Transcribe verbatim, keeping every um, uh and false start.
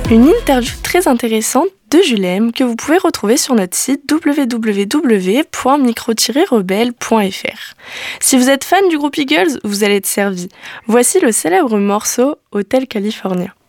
Une interview très intéressante de Jules M que vous pouvez retrouver sur notre site w w w point micro tiret rebelle point f r. Si vous êtes fan du groupe Eagles, vous allez être servi. Voici le célèbre morceau Hotel California.